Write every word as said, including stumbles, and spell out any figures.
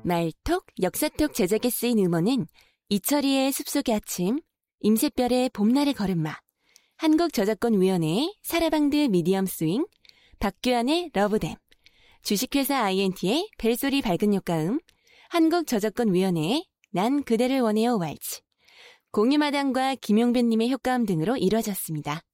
말톡, 역사톡 제작에 쓰인 음원은 이철희의 숲속의 아침, 임샛별의 봄날의 걸음마, 한국저작권위원회의 사라방드 미디엄 스윙, 박규환의 러브댐, 주식회사 아이엔티의 벨소리 밝은 효과음, 한국저작권위원회의 난 그대를 원해요 왈츠, 공유마당과 김용배님의 효과음 등으로 이루어졌습니다.